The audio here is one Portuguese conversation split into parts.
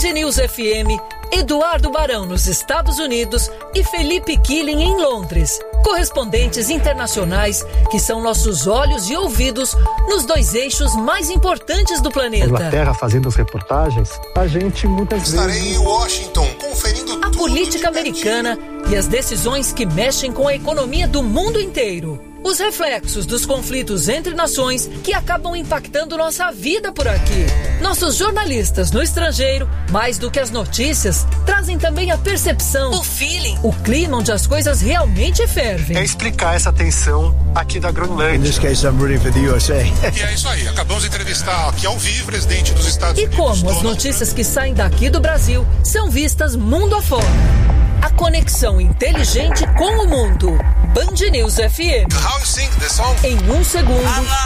News FM, Eduardo Barão nos Estados Unidos e Felipe Killing em Londres. Correspondentes internacionais que são nossos olhos e ouvidos nos dois eixos mais importantes do planeta. Inglaterra fazendo as reportagens, a gente muitas vezes... Estarei em Washington conferindo a política americana e as decisões que mexem com a economia do mundo inteiro. Os reflexos dos conflitos entre nações que acabam impactando nossa vida por aqui. Nossos jornalistas no estrangeiro, mais do que as notícias, trazem também a percepção, o feeling, o clima onde as coisas realmente fervem. É explicar essa tensão aqui da Groenlândia. In this case, I'm rooting for the USA. E é isso aí, acabamos de entrevistar aqui ao vivo o presidente dos Estados Unidos. E como as notícias que saem daqui do Brasil são vistas mundo afora. A conexão inteligente com o mundo. Band News FM. How you sing the song? Em um segundo,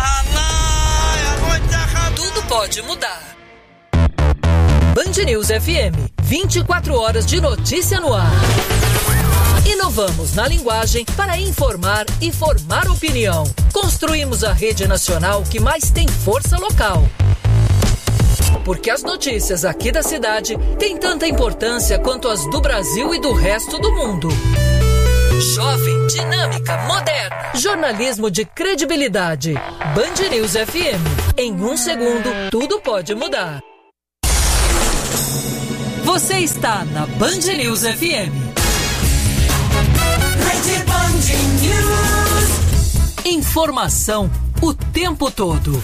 tudo pode mudar. Band News FM. 24 horas de notícia no ar. Inovamos na linguagem para informar e formar opinião. Construímos a rede nacional que mais tem força local. Porque as notícias aqui da cidade têm tanta importância quanto as do Brasil e do resto do mundo. Jovem, dinâmica, moderna. Jornalismo de credibilidade. Band News FM. Em um segundo, tudo pode mudar. Você está na Band News FM. Rede Band News. Informação o tempo todo.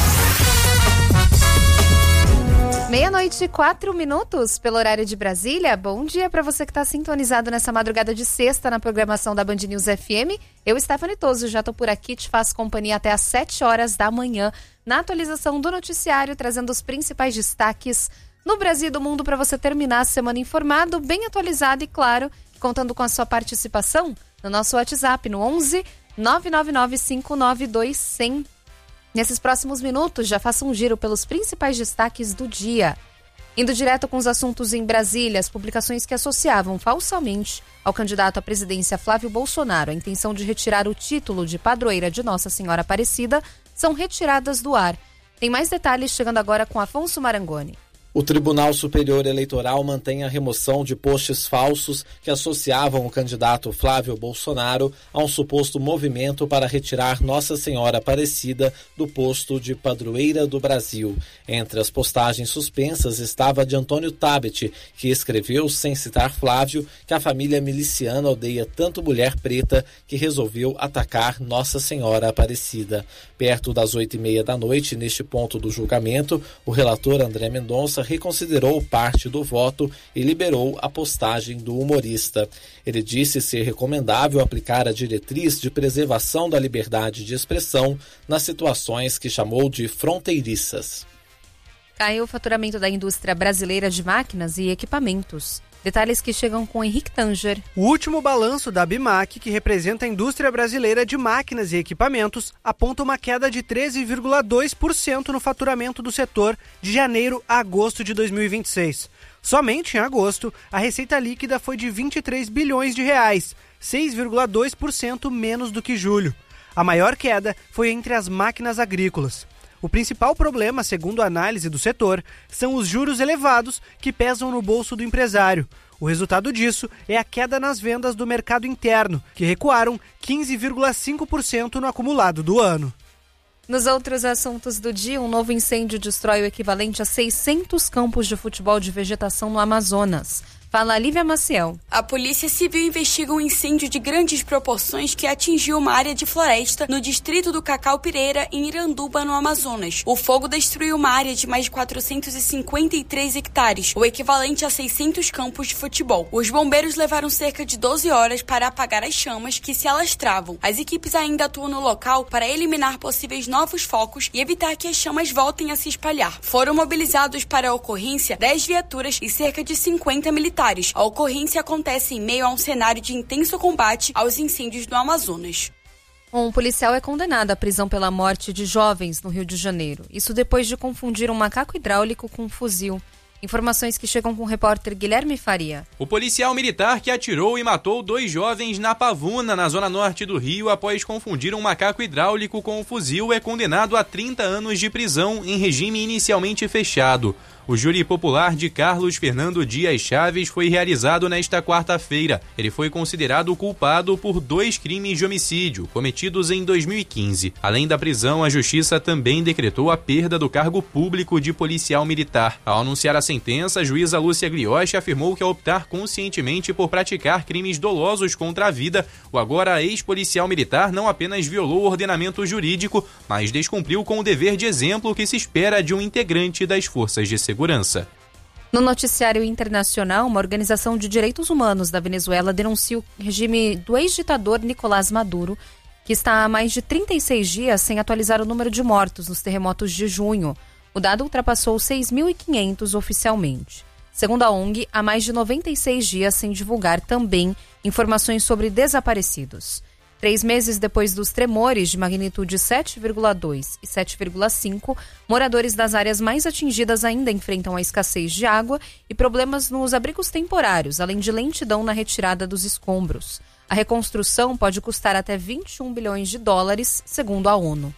12:04 pelo horário de Brasília. Bom dia para você que está sintonizado nessa madrugada de sexta na programação da Band News FM. Eu, Stephanie Toso, já estou por aqui, te faço companhia até às 7 horas da manhã na atualização do noticiário, trazendo os principais destaques no Brasil e do mundo para você terminar a semana informado, bem atualizado e, claro, contando com a sua participação no nosso WhatsApp no 11 999 592 100. Nesses próximos minutos, já faça um giro pelos principais destaques do dia. Indo direto com os assuntos em Brasília, as publicações que associavam falsamente ao candidato à presidência Flávio Bolsonaro a intenção de retirar o título de padroeira de Nossa Senhora Aparecida são retiradas do ar. Tem mais detalhes chegando agora com Afonso Marangoni. O Tribunal Superior Eleitoral mantém a remoção de posts falsos que associavam o candidato Flávio Bolsonaro a um suposto movimento para retirar Nossa Senhora Aparecida do posto de padroeira do Brasil. Entre as postagens suspensas estava a de Antônio Tabet, que escreveu, sem citar Flávio, que a família miliciana odeia tanto mulher preta que resolveu atacar Nossa Senhora Aparecida. Perto das 8h30 da noite, neste ponto do julgamento, o relator André Mendonça reconsiderou parte do voto e liberou a postagem do humorista. Ele disse ser recomendável aplicar a diretriz de preservação da liberdade de expressão nas situações que chamou de fronteiriças. Caiu o faturamento da indústria brasileira de máquinas e equipamentos. Detalhes que chegam com Henrique Tanger. O último balanço da ABIMAQ, que representa a indústria brasileira de máquinas e equipamentos, aponta uma queda de 13,2% no faturamento do setor de janeiro a agosto de 2026. Somente em agosto, a receita líquida foi de 23 bilhões de reais, 6,2% menos do que julho. A maior queda foi entre as máquinas agrícolas. O principal problema, segundo a análise do setor, são os juros elevados que pesam no bolso do empresário. O resultado disso é a queda nas vendas do mercado interno, que recuaram 15,5% no acumulado do ano. Nos outros assuntos do dia, um novo incêndio destrói o equivalente a 600 campos de futebol de vegetação no Amazonas. Fala Lívia Maciel. A Polícia Civil investiga um incêndio de grandes proporções que atingiu uma área de floresta no distrito do Cacau Pireira, em Iranduba, no Amazonas. O fogo destruiu uma área de mais de 453 hectares, o equivalente a 600 campos de futebol. Os bombeiros levaram cerca de 12 horas para apagar as chamas que se alastravam. As equipes ainda atuam no local para eliminar possíveis novos focos e evitar que as chamas voltem a se espalhar. Foram mobilizados para a ocorrência 10 viaturas e cerca de 50 militares. A ocorrência acontece em meio a um cenário de intenso combate aos incêndios no Amazonas. Um policial é condenado à prisão pela morte de jovens no Rio de Janeiro. Isso depois de confundir um macaco hidráulico com um fuzil. Informações que chegam com o repórter Guilherme Faria. O policial militar que atirou e matou 2 jovens na Pavuna, na zona norte do Rio, após confundir um macaco hidráulico com um fuzil, é condenado a 30 anos de prisão em regime inicialmente fechado. O júri popular de Carlos Fernando Dias Chaves foi realizado nesta quarta-feira. Ele foi considerado culpado por 2 crimes de homicídio cometidos em 2015. Além da prisão, a Justiça também decretou a perda do cargo público de policial militar. Ao anunciar a sentença, a juíza Lúcia Glioche afirmou que ao optar conscientemente por praticar crimes dolosos contra a vida, o agora ex-policial militar não apenas violou o ordenamento jurídico, mas descumpriu com o dever de exemplo que se espera de um integrante das forças de segurança. No noticiário internacional, uma organização de direitos humanos da Venezuela denuncia o regime do ex-ditador Nicolás Maduro, que está há mais de 36 dias sem atualizar o número de mortos nos terremotos de junho. O dado ultrapassou 6.500 oficialmente. Segundo a ONG, há mais de 96 dias sem divulgar também informações sobre desaparecidos. 3 meses depois dos tremores de magnitude 7,2 e 7,5, moradores das áreas mais atingidas ainda enfrentam a escassez de água e problemas nos abrigos temporários, além de lentidão na retirada dos escombros. A reconstrução pode custar até 21 bilhões de dólares, segundo a ONU.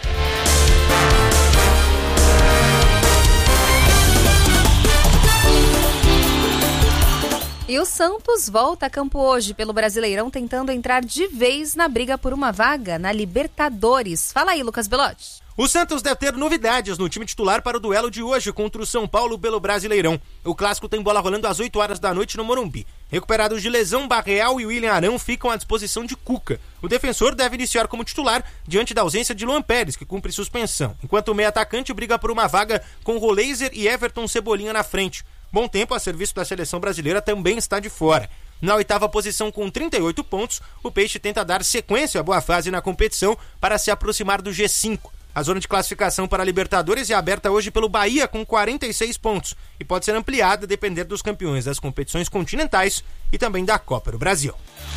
E o Santos volta a campo hoje pelo Brasileirão, tentando entrar de vez na briga por uma vaga na Libertadores. Fala aí, Lucas Belotti. O Santos deve ter novidades no time titular para o duelo de hoje contra o São Paulo pelo Brasileirão. O clássico tem bola rolando às 8 horas da noite no Morumbi. Recuperados de lesão, Barreal e William Arão ficam à disposição de Cuca. O defensor deve iniciar como titular diante da ausência de Luan Pérez, que cumpre suspensão, enquanto o meio atacante briga por uma vaga com Roleiser e Everton Cebolinha na frente. Bom tempo a serviço da seleção brasileira também está de fora. Na 8ª posição com 38 pontos, o Peixe tenta dar sequência à boa fase na competição para se aproximar do G5. A zona de classificação para a Libertadores é aberta hoje pelo Bahia com 46 pontos e pode ser ampliada a depender dos campeões das competições continentais e também da Copa do Brasil.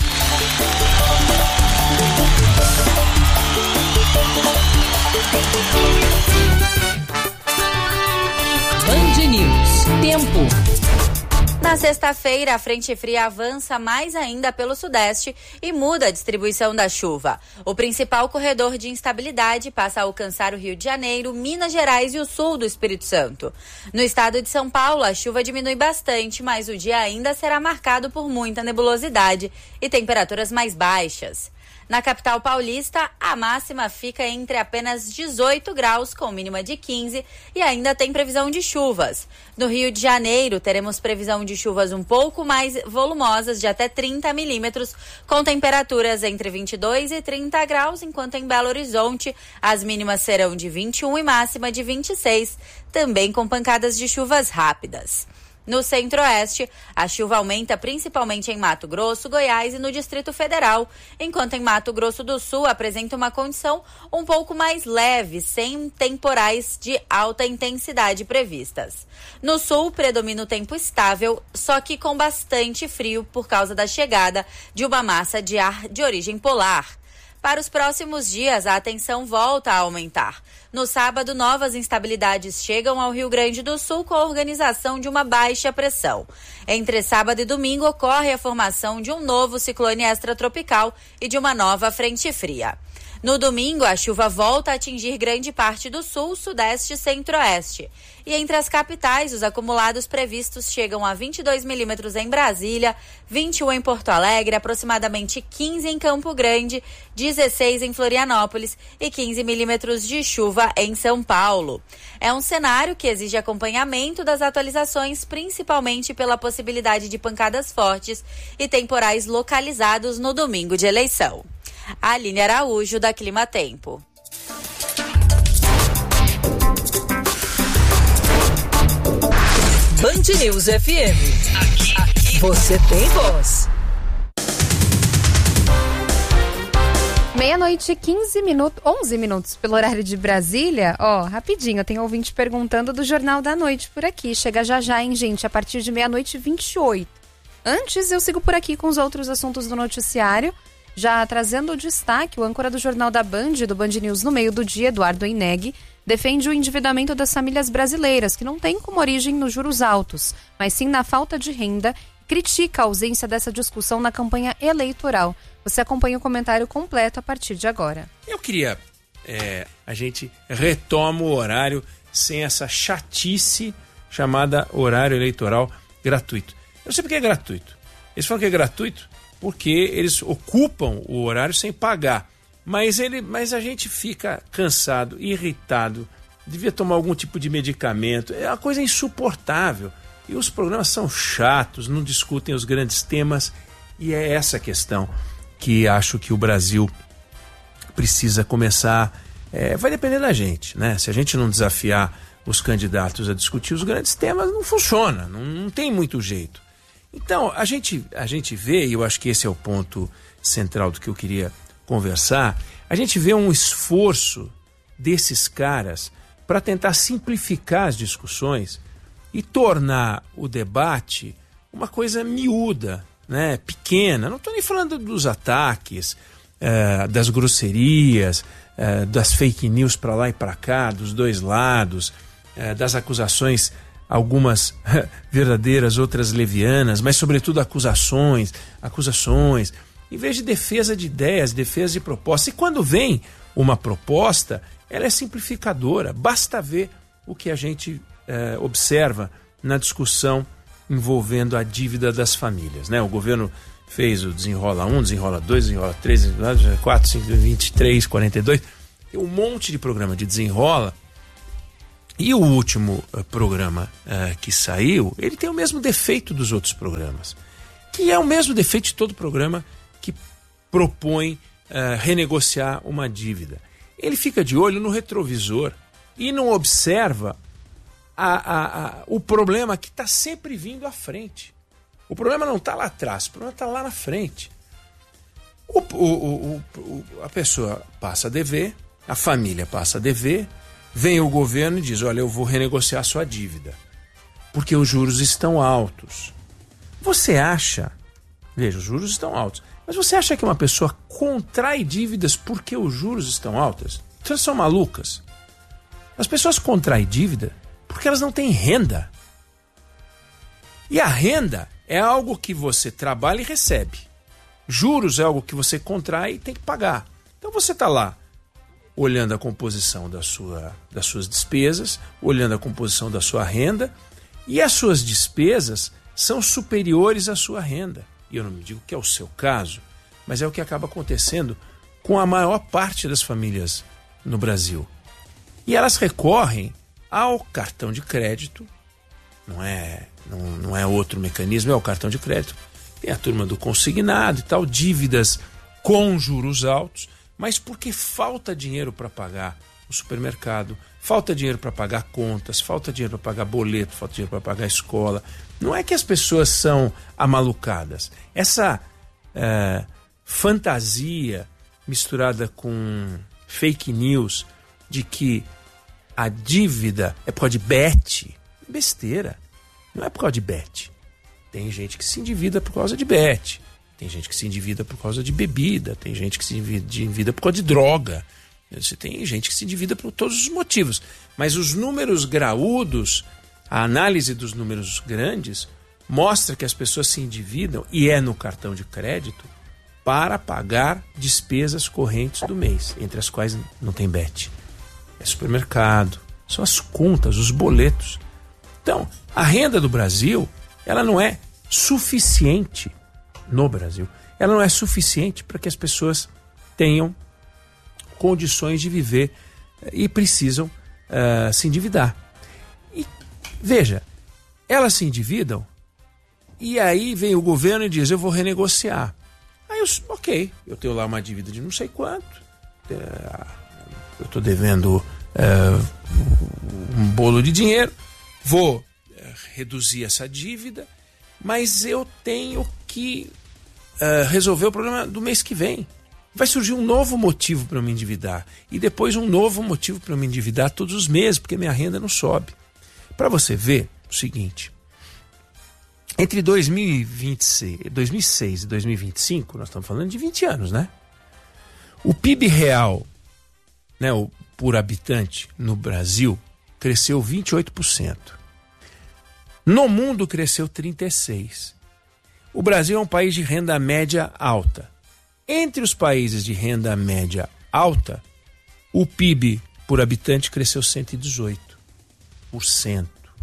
Band News. Tempo. Na sexta-feira, a frente fria avança mais ainda pelo sudeste e muda a distribuição da chuva. O principal corredor de instabilidade passa a alcançar o Rio de Janeiro, Minas Gerais e o sul do Espírito Santo. No estado de São Paulo, a chuva diminui bastante, mas o dia ainda será marcado por muita nebulosidade e temperaturas mais baixas. Na capital paulista, a máxima fica entre apenas 18 graus, com mínima de 15, e ainda tem previsão de chuvas. No Rio de Janeiro, teremos previsão de chuvas um pouco mais volumosas, de até 30 milímetros, com temperaturas entre 22 e 30 graus, enquanto em Belo Horizonte, as mínimas serão de 21 e máxima de 26, também com pancadas de chuvas rápidas. No Centro-Oeste, a chuva aumenta principalmente em Mato Grosso, Goiás e no Distrito Federal, enquanto em Mato Grosso do Sul apresenta uma condição um pouco mais leve, sem temporais de alta intensidade previstas. No Sul, predomina o tempo estável, só que com bastante frio por causa da chegada de uma massa de ar de origem polar. Para os próximos dias, a tensão volta a aumentar. No sábado, novas instabilidades chegam ao Rio Grande do Sul com a organização de uma baixa pressão. Entre sábado e domingo, ocorre a formação de um novo ciclone extratropical e de uma nova frente fria. No domingo, a chuva volta a atingir grande parte do sul, sudeste e centro-oeste. E entre as capitais, os acumulados previstos chegam a 22 milímetros em Brasília, 21 em Porto Alegre, aproximadamente 15 em Campo Grande, 16 em Florianópolis e 15 milímetros de chuva em São Paulo. É um cenário que exige acompanhamento das atualizações, principalmente pela possibilidade de pancadas fortes e temporais localizados no domingo de eleição. Aline Araújo, da Clima Tempo. Band News FM. Aqui você tem voz. 12h, 11 minutos pelo horário de Brasília. Rapidinho, tem ouvinte perguntando do Jornal da Noite por aqui. Chega já, hein, gente, a partir de 00h28. Antes, eu sigo por aqui com os outros assuntos do noticiário. Já trazendo o destaque, o âncora do Jornal da Band, do Band News no meio do dia, Eduardo Eineg, defende o endividamento das famílias brasileiras, que não tem como origem nos juros altos, mas sim na falta de renda, critica a ausência dessa discussão na campanha eleitoral. Você acompanha o comentário completo a partir de agora. Eu queria, a gente retoma o horário sem essa chatice chamada horário eleitoral gratuito. Eu não sei porque é gratuito. Eles falam que é gratuito porque eles ocupam o horário sem pagar. Mas a gente fica cansado, irritado, devia tomar algum tipo de medicamento. É uma coisa insuportável. E os programas são chatos, não discutem os grandes temas. E é essa questão que acho que o Brasil precisa começar. Vai depender da gente, né? Se a gente não desafiar os candidatos a discutir os grandes temas, não funciona, não tem muito jeito. Então, a gente vê, e eu acho que esse é o ponto central do que eu queria conversar, a gente vê um esforço desses caras para tentar simplificar as discussões e tornar o debate uma coisa miúda, né, pequena. Não estou nem falando dos ataques, das grosserias, das fake news para lá e para cá, dos dois lados, das acusações, algumas verdadeiras, outras levianas, mas sobretudo acusações, em vez de defesa de ideias, defesa de propostas. E quando vem uma proposta, ela é simplificadora. Basta ver o que a gente observa na discussão envolvendo a dívida das famílias, né? O governo fez o Desenrola 1, Desenrola 2, Desenrola 3, Desenrola 4, 5, 23, 42. Tem um monte de programa de desenrola. E o último programa que saiu, ele tem o mesmo defeito dos outros programas, que é o mesmo defeito de todo programa que propõe renegociar uma dívida. Ele fica de olho no retrovisor e não observa o problema que está sempre vindo à frente. O problema não está lá atrás, o problema está lá na frente. A pessoa passa a dever, a família passa a dever, vem o governo e diz, olha, eu vou renegociar a sua dívida, porque os juros estão altos. Você acha, veja, os juros estão altos, mas você acha que uma pessoa contrai dívidas porque os juros estão altos? Então são malucas. As pessoas contraem dívida porque elas não têm renda. E a renda é algo que você trabalha e recebe. Juros é algo que você contrai e tem que pagar. Então você está lá olhando a composição das suas despesas, olhando a composição da sua renda, e as suas despesas são superiores à sua renda. E eu não me digo que é o seu caso, mas é o que acaba acontecendo com a maior parte das famílias no Brasil. E elas recorrem ao cartão de crédito, não é outro mecanismo, é o cartão de crédito. Tem a turma do consignado e tal, dívidas com juros altos, mas porque falta dinheiro para pagar o supermercado, falta dinheiro para pagar contas, falta dinheiro para pagar boleto, falta dinheiro para pagar a escola. Não é que as pessoas são amalucadas. Essa fantasia misturada com fake news de que a dívida é por causa de bet, besteira. Não é por causa de bet. Tem gente que se endivida por causa de bet. Tem gente que se endivida por causa de bebida, tem gente que se endivida por causa de droga, tem gente que se endivida por todos os motivos. Mas os números graúdos, a análise dos números grandes, mostra que as pessoas se endividam, e é no cartão de crédito, para pagar despesas correntes do mês, entre as quais não tem bet. É supermercado, são as contas, os boletos. Então, a renda do Brasil, ela não é suficiente no Brasil. Ela não é suficiente para que as pessoas tenham condições de viver e precisam se endividar. E veja, elas se endividam e aí vem o governo e diz, eu vou renegociar. Aí eu tenho lá uma dívida de não sei quanto, eu estou devendo um bolo de dinheiro, vou reduzir essa dívida, mas eu tenho que resolver o problema do mês que vem. Vai surgir um novo motivo para eu me endividar. E depois um novo motivo para eu me endividar todos os meses, porque minha renda não sobe. Para você ver o seguinte, entre 2006 e 2025, nós estamos falando de 20 anos, né? O PIB real, né, por habitante no Brasil, cresceu 28%. No mundo cresceu 36%. O Brasil é um país de renda média alta. Entre os países de renda média alta, o PIB por habitante cresceu 118%.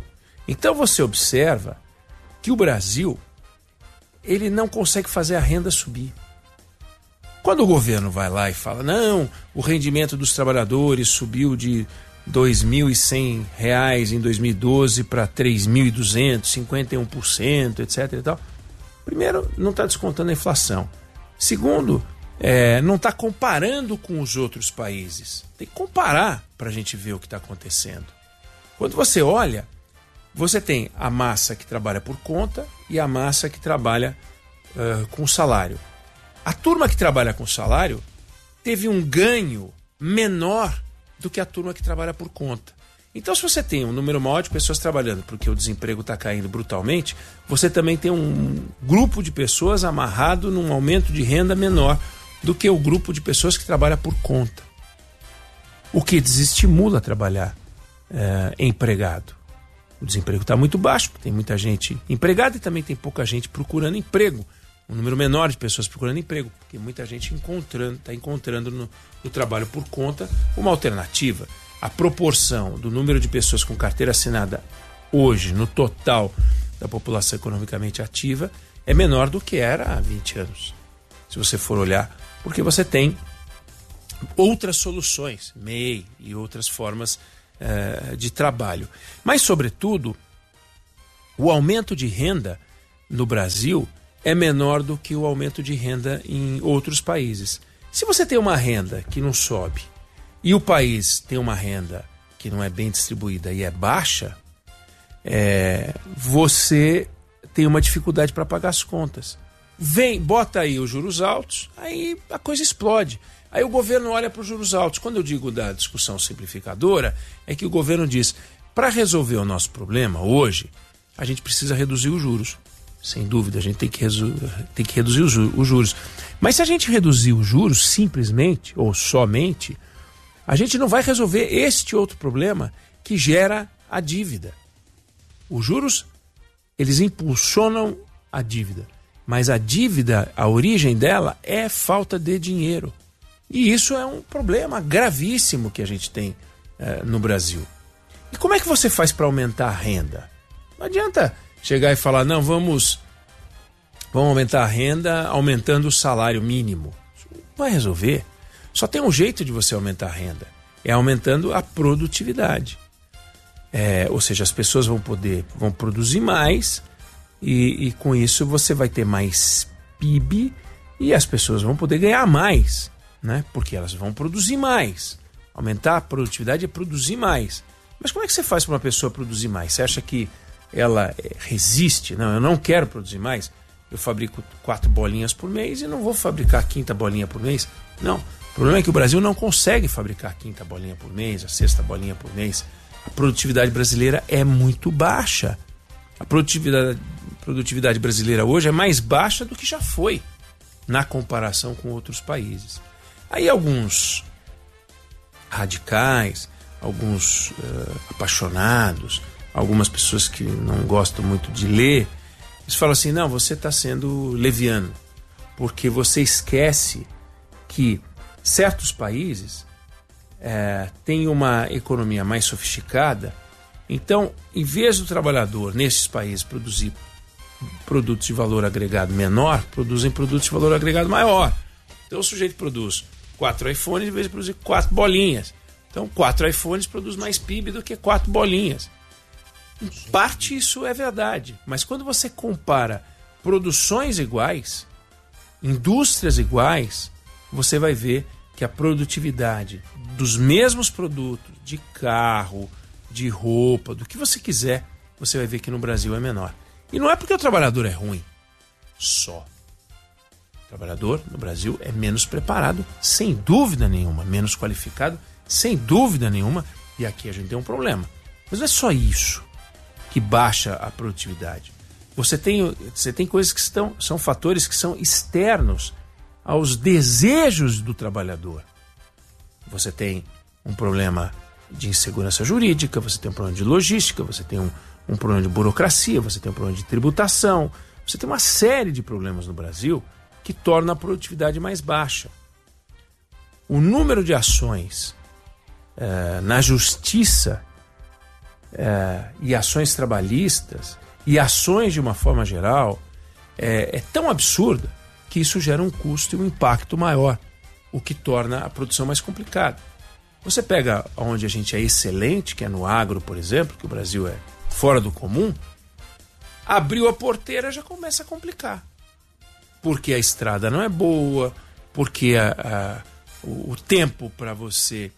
Então você observa que o Brasil, ele não consegue fazer a renda subir. Quando o governo vai lá e fala, não, o rendimento dos trabalhadores subiu de R$ 2.100 em 2012 para 3.200, 51%, etc. e tal. Primeiro, não está descontando a inflação. Segundo, não está comparando com os outros países. Tem que comparar para a gente ver o que está acontecendo. Quando você olha, você tem a massa que trabalha por conta e a massa que trabalha com salário. A turma que trabalha com salário teve um ganho menor do que a turma que trabalha por conta. Então, se você tem um número maior de pessoas trabalhando porque o desemprego está caindo brutalmente, você também tem um grupo de pessoas amarrado num aumento de renda menor do que o grupo de pessoas que trabalha por conta. O que desestimula trabalhar empregado. O desemprego está muito baixo, tem muita gente empregada e também tem pouca gente procurando emprego. Um número menor de pessoas procurando emprego, porque muita gente está encontrando no trabalho por conta uma alternativa. A proporção do número de pessoas com carteira assinada hoje, no total da população economicamente ativa, é menor do que era há 20 anos. Se você for olhar, porque você tem outras soluções, MEI e outras formas de trabalho. Mas, sobretudo, o aumento de renda no Brasil é menor do que o aumento de renda em outros países. Se você tem uma renda que não sobe e o país tem uma renda que não é bem distribuída e é baixa, você tem uma dificuldade para pagar as contas. Bota aí os juros altos, aí a coisa explode. Aí o governo olha para os juros altos. Quando eu digo da discussão simplificadora, é que o governo diz, para resolver o nosso problema hoje, a gente precisa reduzir os juros. Sem dúvida, a gente tem que reduzir os juros. Mas se a gente reduzir os juros simplesmente ou somente, a gente não vai resolver este outro problema que gera a dívida. Os juros, eles impulsionam a dívida. Mas a dívida, a origem dela é falta de dinheiro. E isso é um problema gravíssimo que a gente tem no Brasil. E como é que você faz para aumentar a renda? Não adianta chegar e falar, não, vamos aumentar a renda aumentando o salário mínimo. Isso não vai resolver. Só tem um jeito de você aumentar a renda. É aumentando a produtividade. Ou seja, as pessoas vão produzir mais e com isso você vai ter mais PIB e as pessoas vão poder ganhar mais, né? Porque elas vão produzir mais. Aumentar a produtividade é produzir mais. Mas como é que você faz para uma pessoa produzir mais? Você acha que ela resiste? Não, eu não quero produzir mais. Eu fabrico 4 bolinhas por mês e não vou fabricar a 5ª bolinha por mês. Não, o problema é que o Brasil não consegue fabricar a 5ª bolinha por mês, a 6ª bolinha por mês. A produtividade brasileira é muito baixa. A produtividade brasileira hoje é mais baixa do que já foi na comparação com outros países. Aí alguns radicais, alguns apaixonados, algumas pessoas que não gostam muito de ler, eles falam assim, não, você está sendo leviano, porque você esquece que certos países têm uma economia mais sofisticada, então, em vez do trabalhador nesses países produzir produtos de valor agregado menor, produzem produtos de valor agregado maior. Então o sujeito produz 4 iPhones em vez de produzir 4 bolinhas. Então 4 iPhones produz mais PIB do que 4 bolinhas. Em parte isso é verdade, mas quando você compara produções iguais, indústrias iguais, você vai ver que a produtividade dos mesmos produtos, de carro, de roupa, do que você quiser, você vai ver que no Brasil é menor. E não é porque o trabalhador é ruim, só. O trabalhador no Brasil é menos preparado, sem dúvida nenhuma, menos qualificado, sem dúvida nenhuma, e aqui a gente tem um problema. Mas não é só isso que baixa a produtividade. Você tem coisas que são fatores que são externos aos desejos do trabalhador. Você tem um problema de insegurança jurídica, você tem um problema de logística, você tem um problema de burocracia, você tem um problema de tributação, você tem uma série de problemas no Brasil que torna a produtividade mais baixa. O número de ações na justiça e ações trabalhistas e ações de uma forma geral é tão absurda que isso gera um custo e um impacto maior, o que torna a produção mais complicada. Você pega onde a gente é excelente, que é no agro, por exemplo, que o Brasil é fora do comum, abriu a porteira já começa a complicar. Porque a estrada não é boa, porque o tempo para você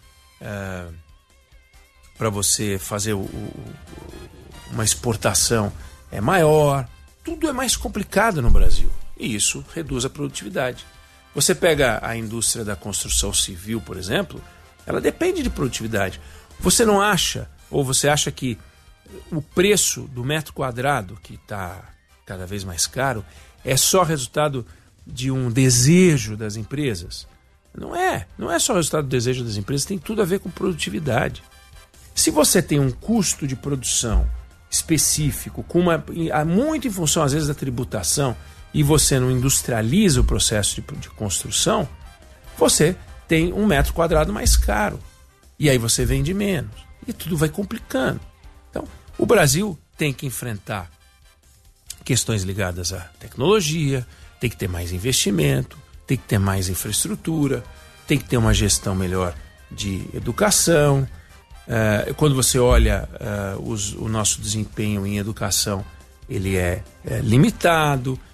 fazer uma exportação é maior, tudo é mais complicado no Brasil e isso reduz a produtividade. Você pega a indústria da construção civil, por exemplo, ela depende de produtividade. Você não acha, ou você acha que o preço do metro quadrado, que está cada vez mais caro, é só resultado de um desejo das empresas? Não é só resultado do desejo das empresas, tem tudo a ver com produtividade. Se você tem um custo de produção específico, muito em função às vezes da tributação, e você não industrializa o processo de construção, você tem um metro quadrado mais caro. E aí você vende menos. E tudo vai complicando. Então, o Brasil tem que enfrentar questões ligadas à tecnologia, tem que ter mais investimento, tem que ter mais infraestrutura, tem que ter uma gestão melhor de educação. Quando você olha o nosso desempenho em educação, ele é limitado.